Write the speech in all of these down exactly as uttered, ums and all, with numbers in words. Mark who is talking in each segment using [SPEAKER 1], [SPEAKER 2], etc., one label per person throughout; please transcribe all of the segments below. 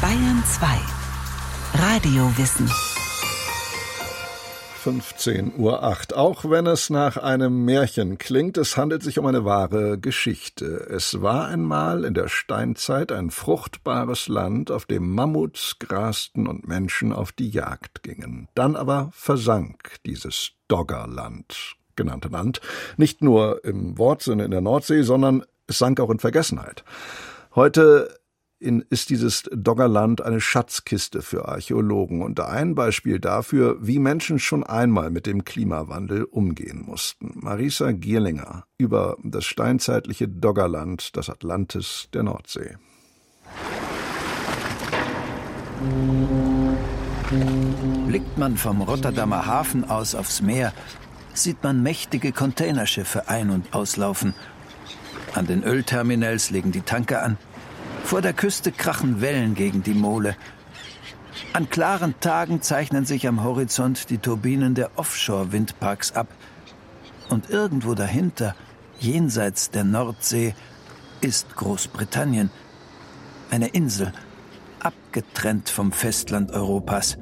[SPEAKER 1] Bayern zwei. Radiowissen.
[SPEAKER 2] fünfzehn Uhr acht. Auch wenn es nach einem Märchen klingt, es handelt sich um eine wahre Geschichte. Es war einmal in der Steinzeit ein fruchtbares Land, auf dem Mammuts grasten und Menschen auf die Jagd gingen. Dann aber versank dieses Doggerland genannte Land, nicht nur im Wortsinne in der Nordsee, sondern es sank auch in Vergessenheit. Heute In, ist dieses Doggerland eine Schatzkiste für Archäologen und ein Beispiel dafür, wie Menschen schon einmal mit dem Klimawandel umgehen mussten. Marisa Gierlinger über das steinzeitliche Doggerland, das Atlantis der Nordsee.
[SPEAKER 3] Blickt man vom Rotterdamer Hafen aus aufs Meer, sieht man mächtige Containerschiffe ein- und auslaufen. An den Ölterminals legen die Tanker an. Vor der Küste krachen Wellen gegen die Mole. An klaren Tagen zeichnen sich am Horizont die Turbinen der Offshore-Windparks ab. Und irgendwo dahinter, jenseits der Nordsee, ist Großbritannien. Eine Insel, abgetrennt vom Festland Europas.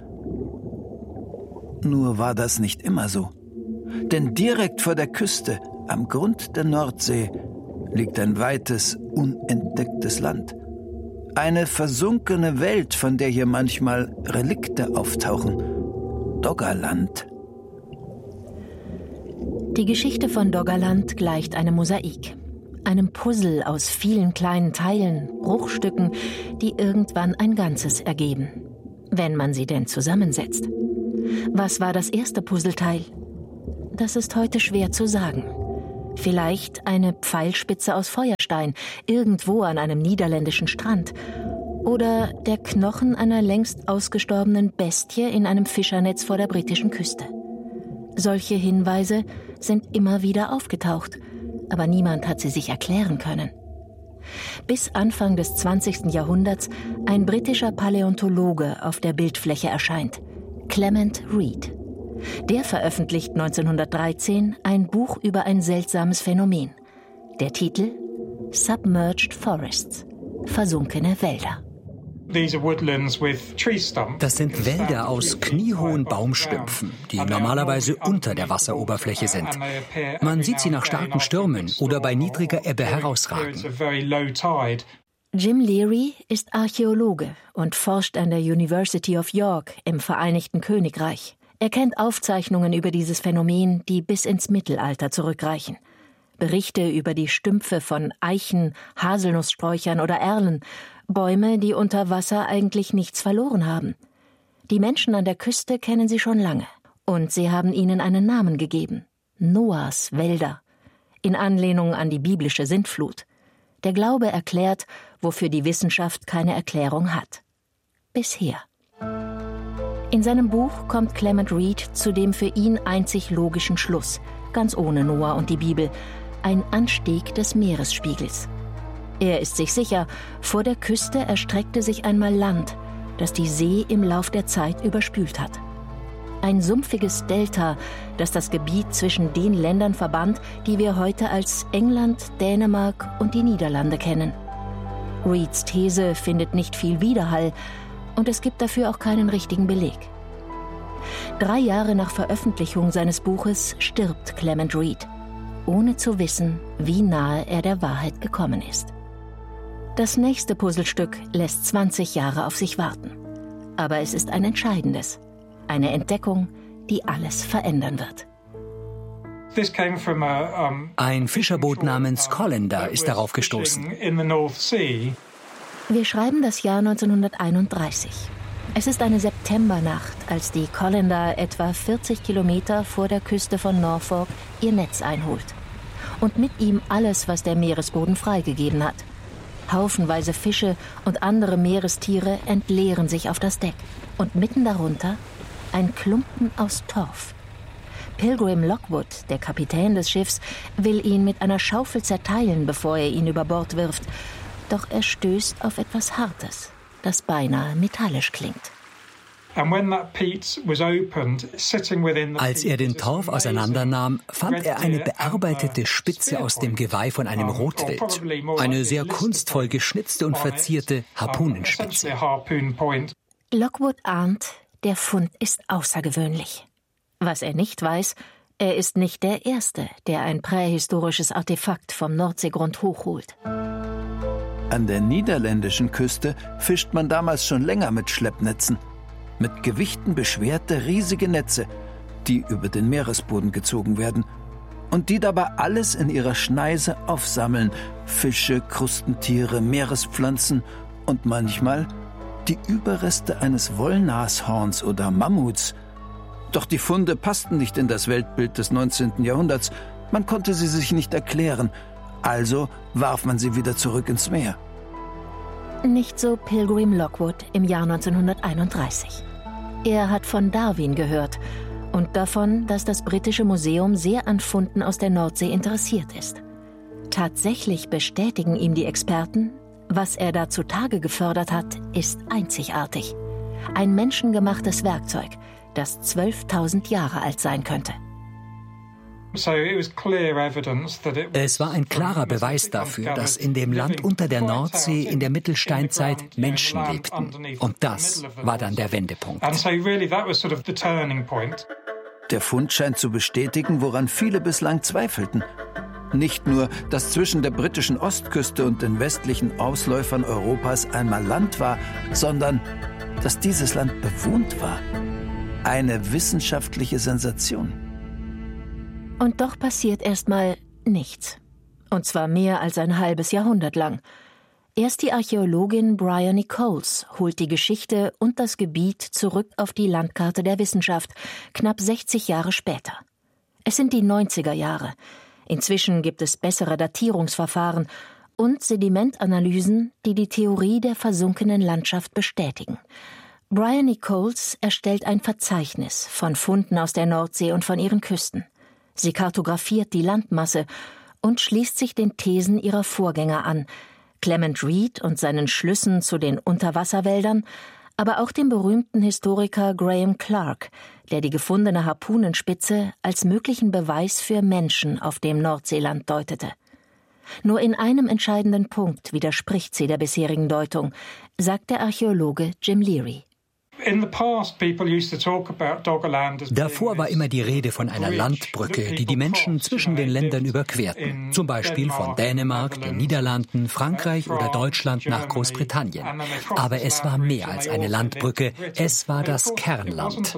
[SPEAKER 3] Nur war das nicht immer so. Denn direkt vor der Küste, am Grund der Nordsee, liegt ein weites, unentdecktes Land. Eine versunkene Welt, von der hier manchmal Relikte auftauchen. Doggerland.
[SPEAKER 4] Die Geschichte von Doggerland gleicht einem Mosaik. Einem Puzzle aus vielen kleinen Teilen, Bruchstücken, die irgendwann ein Ganzes ergeben. Wenn man sie denn zusammensetzt. Was war das erste Puzzleteil? Das ist heute schwer zu sagen. Vielleicht eine Pfeilspitze aus Feuerstein, irgendwo an einem niederländischen Strand. Oder der Knochen einer längst ausgestorbenen Bestie in einem Fischernetz vor der britischen Küste. Solche Hinweise sind immer wieder aufgetaucht, aber niemand hat sie sich erklären können. Bis Anfang des zwanzigsten Jahrhunderts ein britischer Paläontologe auf der Bildfläche erscheint, Clement Reid. Der veröffentlicht neunzehnhundertdreizehn ein Buch über ein seltsames Phänomen. Der Titel Submerged Forests, versunkene Wälder.
[SPEAKER 5] Das sind Wälder aus kniehohen Baumstümpfen, die normalerweise unter der Wasseroberfläche sind. Man sieht sie nach starken Stürmen oder bei niedriger Ebbe herausragen.
[SPEAKER 4] Jim Leary ist Archäologe und forscht an der University of York im Vereinigten Königreich. Er kennt Aufzeichnungen über dieses Phänomen, die bis ins Mittelalter zurückreichen. Berichte über die Stümpfe von Eichen, Haselnusssträuchern oder Erlen, Bäume, die unter Wasser eigentlich nichts verloren haben. Die Menschen an der Küste kennen sie schon lange und sie haben ihnen einen Namen gegeben: Noahs Wälder, in Anlehnung an die biblische Sintflut. Der Glaube erklärt, wofür die Wissenschaft keine Erklärung hat. Bisher. In seinem Buch kommt Clement Reid zu dem für ihn einzig logischen Schluss, ganz ohne Noah und die Bibel: ein Anstieg des Meeresspiegels. Er ist sich sicher, vor der Küste erstreckte sich einmal Land, das die See im Lauf der Zeit überspült hat. Ein sumpfiges Delta, das das Gebiet zwischen den Ländern verband, die wir heute als England, Dänemark und die Niederlande kennen. Reids These findet nicht viel Widerhall, und es gibt dafür auch keinen richtigen Beleg. Drei Jahre nach Veröffentlichung seines Buches stirbt Clement Reid, ohne zu wissen, wie nahe er der Wahrheit gekommen ist. Das nächste Puzzlestück lässt zwanzig Jahre auf sich warten. Aber es ist ein entscheidendes. Eine Entdeckung, die alles verändern wird.
[SPEAKER 5] Ein Fischerboot namens Colander ist darauf gestoßen.
[SPEAKER 4] Wir schreiben das Jahr neunzehnhunderteinunddreißig. Es ist eine Septembernacht, als die Colander etwa vierzig Kilometer vor der Küste von Norfolk ihr Netz einholt. Und mit ihm alles, was der Meeresboden freigegeben hat. Haufenweise Fische und andere Meerestiere entleeren sich auf das Deck. Und mitten darunter ein Klumpen aus Torf. Pilgrim Lockwood, der Kapitän des Schiffs, will ihn mit einer Schaufel zerteilen, bevor er ihn über Bord wirft. Doch er stößt auf etwas Hartes, das beinahe metallisch klingt.
[SPEAKER 5] Als er den Torf auseinandernahm, fand er eine bearbeitete Spitze aus dem Geweih von einem Rotwild. Eine sehr kunstvoll geschnitzte und verzierte Harpunenspitze.
[SPEAKER 4] Lockwood ahnt, der Fund ist außergewöhnlich. Was er nicht weiß, er ist nicht der Erste, der ein prähistorisches Artefakt vom Nordseegrund hochholt.
[SPEAKER 3] An der niederländischen Küste fischt man damals schon länger mit Schleppnetzen. Mit Gewichten beschwerte riesige Netze, die über den Meeresboden gezogen werden und die dabei alles in ihrer Schneise aufsammeln. Fische, Krustentiere, Meerespflanzen und manchmal die Überreste eines Wollnashorns oder Mammuts. Doch die Funde passten nicht in das Weltbild des neunzehnten Jahrhunderts. Man konnte sie sich nicht erklären. Also warf man sie wieder zurück ins Meer.
[SPEAKER 4] Nicht so Pilgrim Lockwood im Jahr neunzehnhunderteinunddreißig. Er hat von Darwin gehört und davon, dass das britische Museum sehr an Funden aus der Nordsee interessiert ist. Tatsächlich bestätigen ihm die Experten, was er da zutage gefördert hat, ist einzigartig. Ein menschengemachtes Werkzeug, das zwölftausend Jahre alt sein könnte.
[SPEAKER 5] Es war ein klarer Beweis dafür, dass in dem Land unter der Nordsee in der Mittelsteinzeit Menschen lebten. Und das war dann der Wendepunkt.
[SPEAKER 3] Der Fund scheint zu bestätigen, woran viele bislang zweifelten. Nicht nur, dass zwischen der britischen Ostküste und den westlichen Ausläufern Europas einmal Land war, sondern dass dieses Land bewohnt war. Eine wissenschaftliche Sensation.
[SPEAKER 4] Und doch passiert erstmal nichts. Und zwar mehr als ein halbes Jahrhundert lang. Erst die Archäologin Bryony Coles holt die Geschichte und das Gebiet zurück auf die Landkarte der Wissenschaft, knapp sechzig Jahre später. Es sind die neunziger Jahre. Inzwischen gibt es bessere Datierungsverfahren und Sedimentanalysen, die die Theorie der versunkenen Landschaft bestätigen. Bryony Coles erstellt ein Verzeichnis von Funden aus der Nordsee und von ihren Küsten. Sie kartografiert die Landmasse und schließt sich den Thesen ihrer Vorgänger an, Clement Reed und seinen Schlüssen zu den Unterwasserwäldern, aber auch dem berühmten Historiker Graham Clark, der die gefundene Harpunenspitze als möglichen Beweis für Menschen auf dem Nordseeland deutete. Nur in einem entscheidenden Punkt widerspricht sie der bisherigen Deutung, sagt der Archäologe Jim Leary.
[SPEAKER 5] Davor war immer die Rede von einer Landbrücke, die die Menschen zwischen den Ländern überquerten. Zum Beispiel von Dänemark, den Niederlanden, Frankreich oder Deutschland nach Großbritannien. Aber es war mehr als eine Landbrücke, es war das Kernland.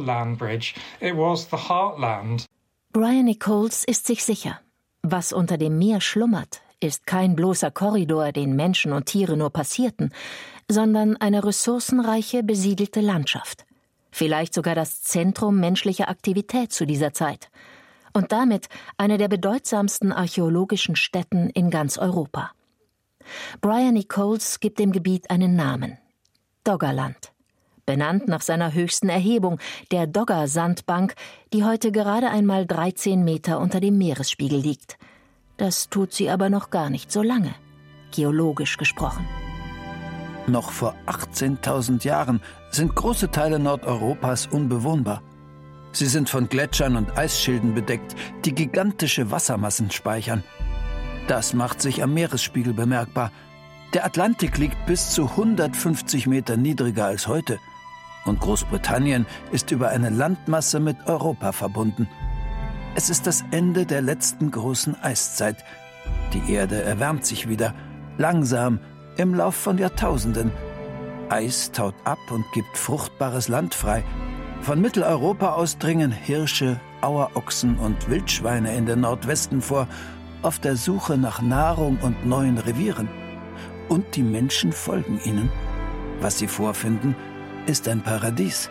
[SPEAKER 4] Bryony Coles ist sich sicher, was unter dem Meer schlummert, ist kein bloßer Korridor, den Menschen und Tiere nur passierten, sondern eine ressourcenreiche, besiedelte Landschaft. Vielleicht sogar das Zentrum menschlicher Aktivität zu dieser Zeit. Und damit eine der bedeutsamsten archäologischen Stätten in ganz Europa. Bryony Coles gibt dem Gebiet einen Namen: Doggerland. Benannt nach seiner höchsten Erhebung, der Dogger-Sandbank, die heute gerade einmal dreizehn Meter unter dem Meeresspiegel liegt. Das tut sie aber noch gar nicht so lange, geologisch gesprochen.
[SPEAKER 3] Noch vor achtzehntausend Jahren sind große Teile Nordeuropas unbewohnbar. Sie sind von Gletschern und Eisschilden bedeckt, die gigantische Wassermassen speichern. Das macht sich am Meeresspiegel bemerkbar. Der Atlantik liegt bis zu hundertfünfzig Meter niedriger als heute. Und Großbritannien ist über eine Landmasse mit Europa verbunden. Es ist das Ende der letzten großen Eiszeit. Die Erde erwärmt sich wieder, langsam, im Lauf von Jahrtausenden. Eis taut ab und gibt fruchtbares Land frei. Von Mitteleuropa aus dringen Hirsche, Auerochsen und Wildschweine in den Nordwesten vor, auf der Suche nach Nahrung und neuen Revieren. Und die Menschen folgen ihnen. Was sie vorfinden, ist ein Paradies.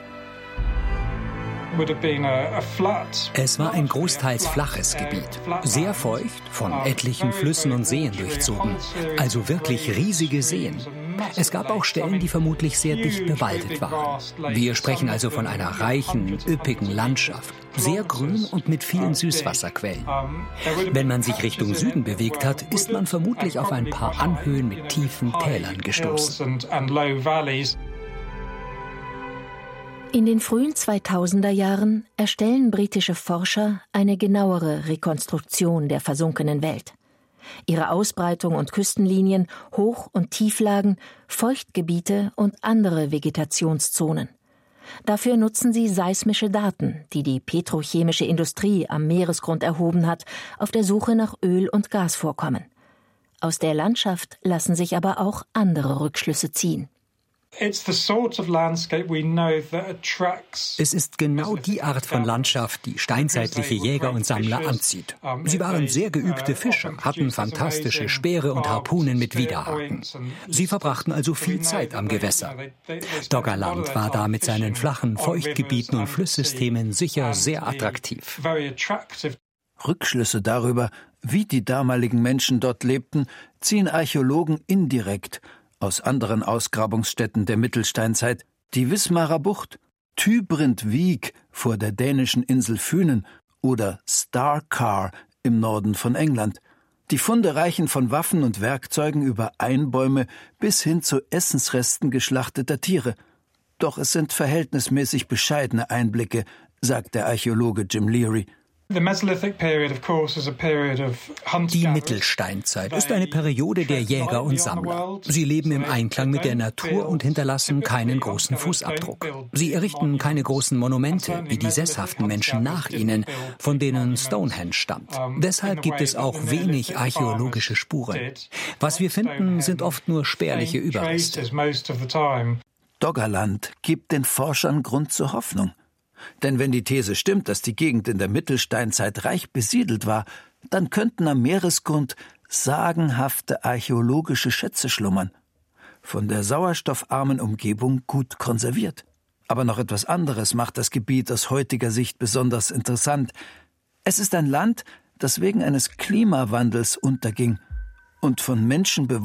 [SPEAKER 5] Es war ein großteils flaches Gebiet, sehr feucht, von etlichen Flüssen und Seen durchzogen, also wirklich riesige Seen. Es gab auch Stellen, die vermutlich sehr dicht bewaldet waren. Wir sprechen also von einer reichen, üppigen Landschaft, sehr grün und mit vielen Süßwasserquellen. Wenn man sich Richtung Süden bewegt hat, ist man vermutlich auf ein paar Anhöhen mit tiefen Tälern gestoßen.
[SPEAKER 4] In den frühen zweitausender Jahren erstellen britische Forscher eine genauere Rekonstruktion der versunkenen Welt. Ihre Ausbreitung und Küstenlinien, Hoch- und Tieflagen, Feuchtgebiete und andere Vegetationszonen. Dafür nutzen sie seismische Daten, die die petrochemische Industrie am Meeresgrund erhoben hat, auf der Suche nach Öl- und Gasvorkommen. Aus der Landschaft lassen sich aber auch andere Rückschlüsse ziehen.
[SPEAKER 5] Es ist genau die Art von Landschaft, die steinzeitliche Jäger und Sammler anzieht. Sie waren sehr geübte Fischer, hatten fantastische Speere und Harpunen mit Widerhaken. Sie verbrachten also viel Zeit am Gewässer. Doggerland war da mit seinen flachen Feuchtgebieten und Flusssystemen sicher sehr attraktiv.
[SPEAKER 3] Rückschlüsse darüber, wie die damaligen Menschen dort lebten, ziehen Archäologen indirekt aus anderen Ausgrabungsstätten der Mittelsteinzeit, die Wismarer Bucht, Tybrindt-Wiek vor der dänischen Insel Fünen oder Starcar im Norden von England. Die Funde reichen von Waffen und Werkzeugen über Einbäume bis hin zu Essensresten geschlachteter Tiere. Doch es sind verhältnismäßig bescheidene Einblicke, sagt der Archäologe Jim Leary.
[SPEAKER 5] Die Mittelsteinzeit ist eine Periode der Jäger und Sammler. Sie leben im Einklang mit der Natur und hinterlassen keinen großen Fußabdruck. Sie errichten keine großen Monumente, wie die sesshaften Menschen nach ihnen, von denen Stonehenge stammt. Deshalb gibt es auch wenig archäologische Spuren. Was wir finden, sind oft nur spärliche Überreste.
[SPEAKER 3] Doggerland gibt den Forschern Grund zur Hoffnung. Denn wenn die These stimmt, dass die Gegend in der Mittelsteinzeit reich besiedelt war, dann könnten am Meeresgrund sagenhafte archäologische Schätze schlummern. Von der sauerstoffarmen Umgebung gut konserviert. Aber noch etwas anderes macht das Gebiet aus heutiger Sicht besonders interessant. Es ist ein Land, das wegen eines Klimawandels unterging und von Menschen bewohnt